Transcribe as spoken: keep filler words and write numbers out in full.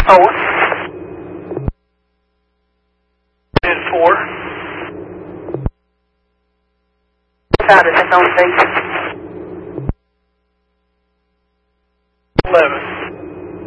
Oh. And four. Found it. That's on station. Eleven.